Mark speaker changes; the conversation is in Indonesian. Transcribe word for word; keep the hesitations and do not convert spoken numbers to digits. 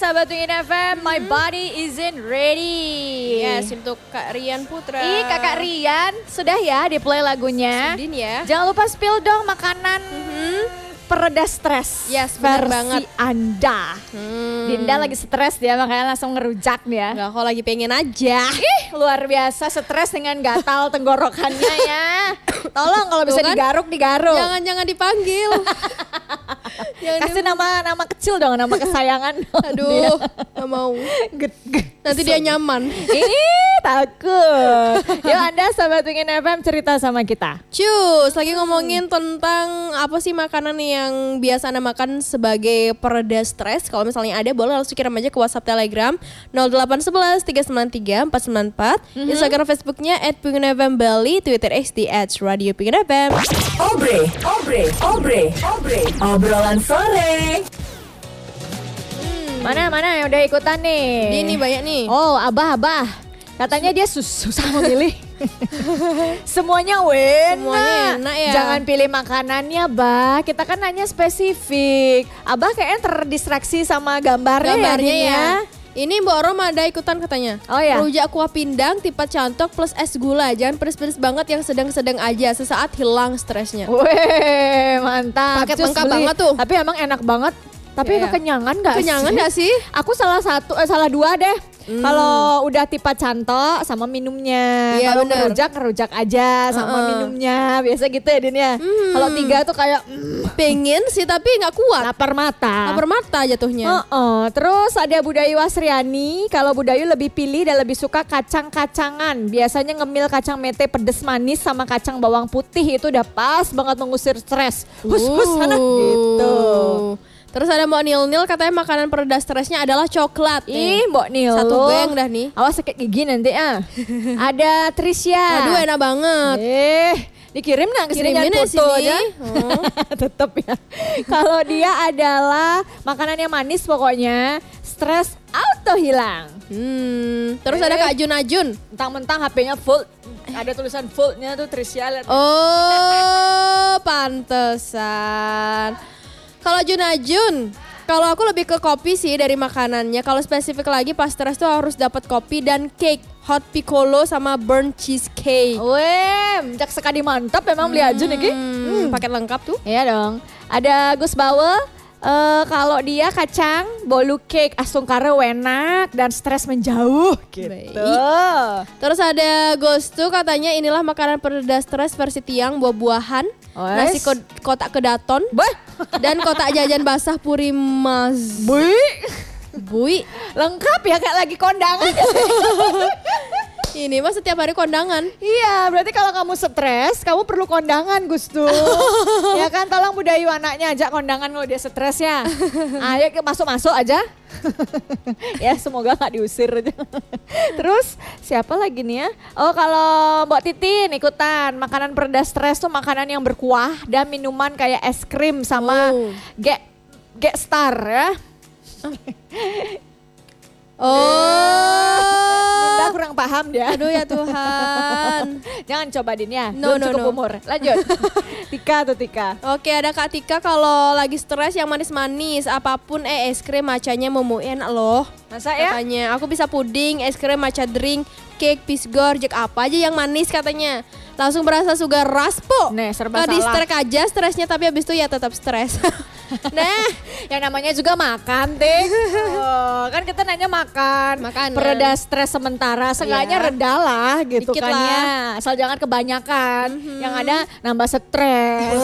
Speaker 1: sahabat Wingin F M, my body isn't ready.
Speaker 2: Yes, untuk Kak Rian Putra.
Speaker 1: Ih, Kakak Rian, sudah ya di play lagunya.
Speaker 2: Sudin ya.
Speaker 1: Jangan lupa spill dong makanan
Speaker 2: Mm-hmm.
Speaker 1: pereda stres.
Speaker 2: Yes, benar
Speaker 1: versi
Speaker 2: banget.
Speaker 1: Anda.
Speaker 2: Hmm.
Speaker 1: Dinda lagi stres dia makanya langsung ngerujak nih ya.
Speaker 2: Enggak, kok lagi pengen aja.
Speaker 1: Ih, luar biasa stres dengan gatal tenggorokannya ya. Tolong kalau bisa
Speaker 2: Tuh kan?
Speaker 1: digaruk digaruk.
Speaker 2: Jangan-jangan dipanggil. Jangan
Speaker 1: Kasih nama nama kecil dong, nama kesayangan.
Speaker 2: Aduh, gak mau.
Speaker 1: Get- get-
Speaker 2: Nanti dia nyaman.
Speaker 1: Ih, takut. Yuk Anda sahabat Wingin F M cerita sama kita.
Speaker 2: Cus, lagi ngomongin tentang apa sih makanan yang biasa Anda makan sebagai pereda stres. Kalau misalnya ada, boleh langsung kirim aja ke WhatsApp Telegram nol delapan satu satu tiga sembilan tiga empat sembilan empat, mm-hmm. Instagram Facebooknya at Wingin F M Bali, Twitter X D at Radio Wingin F M.
Speaker 3: Obre, obre, obre, obre, obrolan sore.
Speaker 1: Mana mana yang udah ikutan nih?
Speaker 2: Ini banyak nih.
Speaker 1: Oh, abah abah. Katanya dia sus- susah memilih. Semuanya enak.
Speaker 2: Semuanya enak ya.
Speaker 1: Jangan pilih makanannya, Bah. Kita kan nanya spesifik. Abah kayaknya terdistraksi sama gambarnya,
Speaker 2: Gambarnya
Speaker 1: ya.
Speaker 2: ya. Ini Mbak Rom ada ikutan katanya.
Speaker 1: Oh ya.
Speaker 2: Rujak kuah pindang, tipat cantok plus es gula. Jangan pedes-pedes banget, yang sedang-sedang aja. Sesaat hilang stresnya.
Speaker 1: Weh, mantap.
Speaker 2: Paket
Speaker 1: Cus,
Speaker 2: lengkap
Speaker 1: beli.
Speaker 2: banget tuh.
Speaker 1: Tapi emang enak banget. Tapi
Speaker 2: Iya.
Speaker 1: kekenyangan gak
Speaker 2: Kenyangan
Speaker 1: sih?
Speaker 2: gak sih?
Speaker 1: Aku salah satu, eh, salah dua deh. Hmm. Kalau udah tipe cantok sama minumnya.
Speaker 2: Iya,
Speaker 1: Kalau
Speaker 2: bener.
Speaker 1: ngerujak, ngerujak aja sama
Speaker 2: Uh-uh.
Speaker 1: minumnya. Biasa gitu ya Din ya.
Speaker 2: Hmm.
Speaker 1: Kalau tiga tuh kayak mm,
Speaker 2: Pengen sih tapi gak kuat.
Speaker 1: lapar mata.
Speaker 2: Lapar mata jatuhnya.
Speaker 1: Uh-uh. Terus ada Budayu Wasriani. Kalau Budayu lebih pilih dan lebih suka kacang-kacangan. Biasanya ngemil kacang mete pedes manis sama kacang bawang putih. Itu udah pas banget mengusir stres. Hus-hus sana gitu.
Speaker 2: Terus ada Mbak Nil-Nil katanya makanan pereda stresnya adalah coklat.
Speaker 1: Ih, Mbok Nil.
Speaker 2: Satu geng dah nih.
Speaker 1: Awas sakit gigi nanti ah. Ada Trisha.
Speaker 2: Aduh enak banget.
Speaker 1: Eh, dikirim nggak ke sini?
Speaker 2: Kirimin
Speaker 1: Jangan
Speaker 2: ya
Speaker 1: foto
Speaker 2: sini.
Speaker 1: aja.
Speaker 2: Oh.
Speaker 1: Tetep ya. Kalau dia adalah makanan yang manis pokoknya, stres auto hilang.
Speaker 2: Hmm. Terus
Speaker 1: Eh.
Speaker 2: ada Kak Jun Ajun.
Speaker 1: Mentang-mentang H P-nya full, ada tulisan fullnya tuh Trisha. lihat.
Speaker 2: Oh, pantesan. Kalau Jun Ajun, kalau aku lebih ke kopi sih dari makanannya. Kalau spesifik lagi pas stres tuh harus dapat kopi dan cake, hot piccolo sama burnt cheesecake.
Speaker 1: Weh, cak sekali mantap memang beli aja nih Ki.
Speaker 2: Hmm, paket lengkap tuh.
Speaker 1: Iya dong. Ada Gus Bawe. Eh, kalau dia kacang, bolu cake, asung kare enak dan stres menjauh gitu.
Speaker 2: Baik. Terus ada Ghostu katanya inilah makanan pereda stres versi tiang, buah-buahan,
Speaker 1: Wes.
Speaker 2: nasi ko- kotak kedaton,
Speaker 1: Bah,
Speaker 2: dan kotak jajan basah Purimas.
Speaker 1: bui.
Speaker 2: Bui,
Speaker 1: Lengkap ya kayak lagi kondangan.
Speaker 2: ini mah setiap hari kondangan.
Speaker 1: Iya, berarti kalau kamu stres, kamu perlu kondangan Gustu. Ya kan, tolong Budayu anaknya ajak kondangan kalau dia stres ya. Ayo masuk-masuk aja. Ya semoga gak diusir aja. Terus siapa lagi nih ya? Oh kalau Mbak Titin ikutan. Makanan pereda stres tuh makanan yang berkuah dan minuman kayak es krim sama
Speaker 2: Oh.
Speaker 1: Get Get Star ya.
Speaker 2: Oh,
Speaker 1: Kita kurang paham dia.
Speaker 2: aduh ya Tuhan.
Speaker 1: Jangan coba Din ya,
Speaker 2: No,
Speaker 1: belum
Speaker 2: no,
Speaker 1: cukup
Speaker 2: no.
Speaker 1: umur. Lanjut. Tika tuh Tika.
Speaker 2: Oke, ada Kak Tika kalau lagi stres yang manis-manis, apapun eh es krim macanya memuin loh.
Speaker 1: Masa ya?
Speaker 2: Katanya, aku bisa puding, es krim, matcha drink, cake, pisgor, jek apa aja yang manis katanya. Langsung berasa sugar rush po.
Speaker 1: Nih, serba
Speaker 2: Nggak
Speaker 1: salah.
Speaker 2: di-strek aja stresnya, tapi habis itu ya tetap stres.
Speaker 1: Nah, yang namanya juga makan, Ting. Oh, kan kita nanya makan.
Speaker 2: Makanan.
Speaker 1: Pereda stres sementara, seenggaknya
Speaker 2: Iya.
Speaker 1: reda lah gitu
Speaker 2: Dikit
Speaker 1: kan
Speaker 2: lah.
Speaker 1: ya. Asal jangan kebanyakan. Yang ada nambah stres.